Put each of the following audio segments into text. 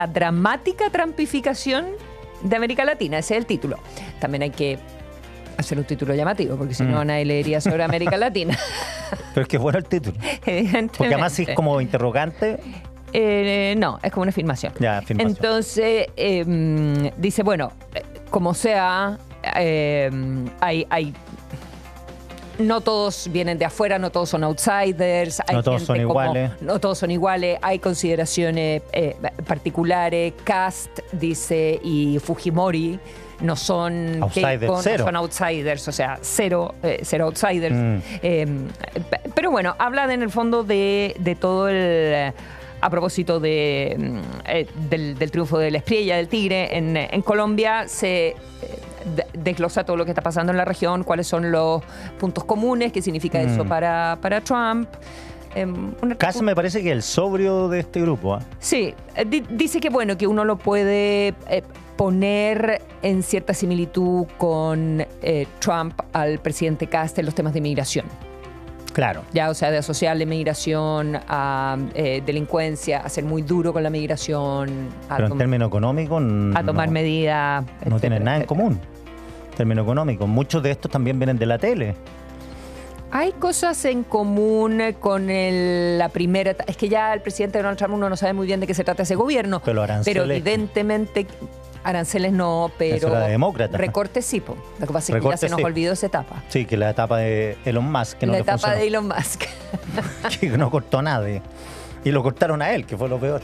La dramática trampificación de América Latina, ese es el título. También hay que hacer un título llamativo, porque si no nadie leería sobre América Latina. Pero es que es bueno el título. Evidentemente. Porque además si es como interrogante. No, es como una afirmación. Ya, afirmación. Entonces, dice, bueno, como sea, hay no todos vienen de afuera, no todos son outsiders. Hay no todos son iguales. No todos son iguales, hay consideraciones particulares. Cast, dice, y Fujimori no son outsiders, no son outsiders, o sea, cero outsiders. Pero bueno, hablan en el fondo de todo el... A propósito del triunfo de la Espriella, del Tigre, en Colombia se desglosa todo lo que está pasando en la región, cuáles son los puntos comunes, qué significa eso para Trump. Casi me parece que el sobrio de este grupo. Sí, dice que bueno, que uno lo puede poner en cierta similitud con Trump al presidente Cast en los temas de inmigración. Claro. Ya, o sea, de asociar la migración a delincuencia, a ser muy duro con la migración. Pero en términos económicos... A tomar medidas... No tienen nada en común. En términos económicos. Muchos de estos también vienen de la tele. Hay cosas en común con la primera... Es que ya el presidente Donald Trump uno no sabe muy bien de qué se trata ese gobierno. Pero evidentemente... Aranceles no, pero eso era demócrata. Recortes sí, po. Lo que pasa es que ya se nos olvidó esa etapa. Sí, que la etapa de Elon Musk. Que no la etapa de Elon Musk. Que no cortó a nadie. Y lo cortaron a él, que fue lo peor.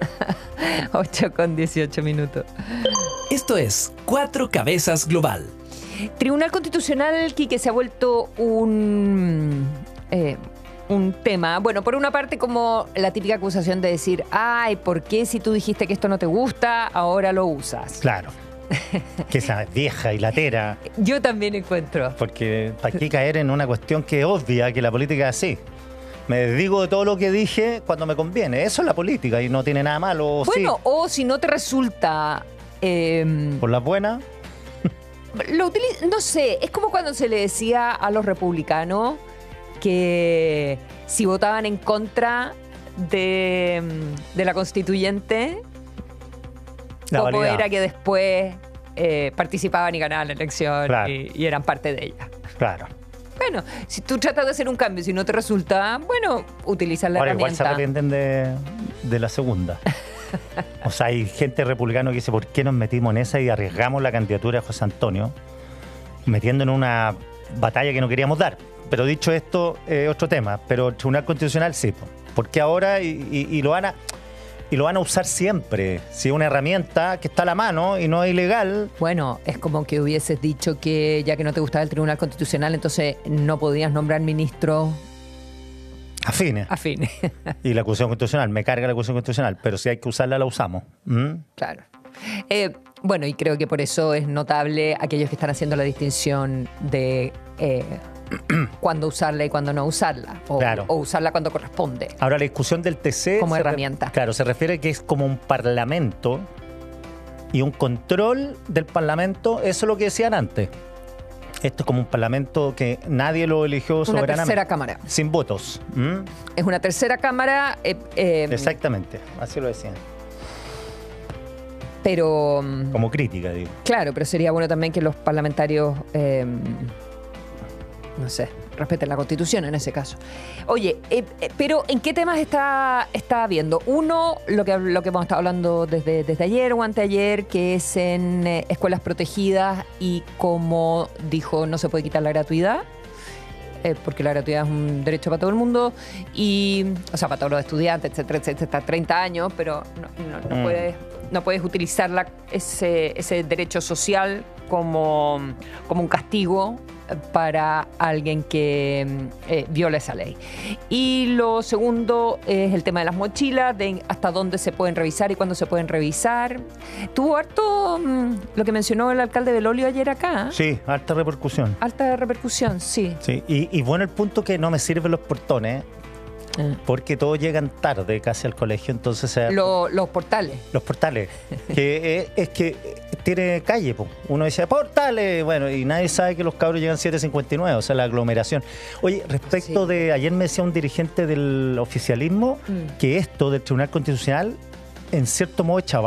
8:18. Esto es Cuatro Cabezas Global. Tribunal Constitucional, Quique, se ha vuelto un tema. Bueno, por una parte como la típica acusación de decir, ay, ¿por qué si tú dijiste que esto no te gusta, ahora lo usas? Claro. Que esa es vieja y latera. Yo también encuentro. Porque ¿para qué caer en una cuestión que es obvia, que la política es así? Me desdigo de todo lo que dije cuando me conviene. Eso es la política y no tiene nada malo. Bueno, sí. O si no te resulta... por las buenas. No sé, es como cuando se le decía a los republicanos que si votaban en contra de la constituyente, como era que después participaban y ganaban la elección, claro, y eran parte de ella. Claro. Bueno, si tú tratas de hacer un cambio, si no te resulta, bueno, utilizar la herramienta. Igual se arrepienten de la segunda. O sea, hay gente republicana que dice, ¿por qué nos metimos en esa y arriesgamos la candidatura de José Antonio, metiendo en una batalla que no queríamos dar? Pero dicho esto, otro tema. Pero el Tribunal Constitucional sí, porque ahora y lo van a usar siempre. Si es una herramienta que está a la mano y no es ilegal. Bueno, es como que hubieses dicho que ya que no te gustaba el Tribunal Constitucional, entonces no podías nombrar ministro afines. Y la acusación constitucional, me carga la acusación constitucional, pero si hay que usarla, la usamos. Claro. Bueno, y creo que por eso es notable aquellos que están haciendo la distinción de cuándo usarla y cuándo no usarla. Claro. O usarla cuando corresponde. Ahora, la discusión del TC... Como herramienta. Claro, se refiere que es como un parlamento y un control del parlamento. Eso es lo que decían antes. Esto es como un parlamento que nadie lo eligió soberanamente. Una tercera cámara. Sin votos. Es una tercera cámara. Exactamente, así lo decían. Pero... Como crítica, digo. Claro, pero sería bueno también que los parlamentarios... no sé, respeten la Constitución en ese caso. Oye, pero ¿en qué temas está viendo? Uno, lo que hemos estado hablando desde ayer o anteayer, que es en escuelas protegidas y como dijo, no se puede quitar la gratuidad, porque la gratuidad es un derecho para todo el mundo, y, o sea, para todos los estudiantes, etcétera, etcétera, 30 años, pero no puedes utilizar ese derecho social como un castigo para alguien que viola esa ley. Y lo segundo es el tema de las mochilas, de hasta dónde se pueden revisar y cuándo se pueden revisar. Tuvo harto lo que mencionó el alcalde Belolio ayer acá. Sí, alta repercusión. Alta repercusión, sí. Sí, y bueno, el punto que no me sirven los portones, porque todos llegan tarde casi al colegio, entonces... Los portales. Los portales, que es que tiene calle, po. Uno dice, portales, bueno, y nadie sabe que los cabros llegan 7:59, o sea, la aglomeración. Oye, respecto de, ayer me decía un dirigente del oficialismo que esto del Tribunal Constitucional en cierto modo echaba